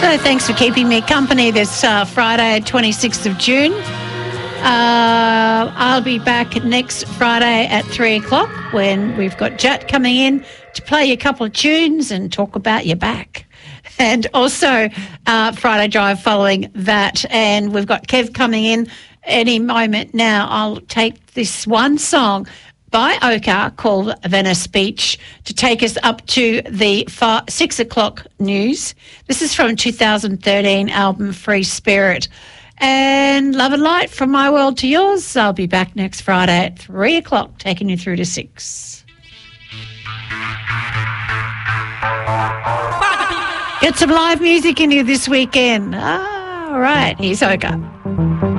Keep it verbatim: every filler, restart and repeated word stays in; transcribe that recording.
So thanks for keeping me company this uh, Friday, twenty-sixth of June. Uh, I'll be back next Friday at three o'clock when we've got Jat coming in to play you a couple of tunes and talk about your back. And also uh, Friday Drive following that. And we've got Kev coming in any moment now. I'll take this one song by Oka called Venice Beach to take us up to the far, six o'clock news. This is from two thousand thirteen album Free Spirit. And love and light from my world to yours. I'll be back next Friday at three o'clock taking you through to six. Get some live music in you this weekend. Ah, all right, here's Oka.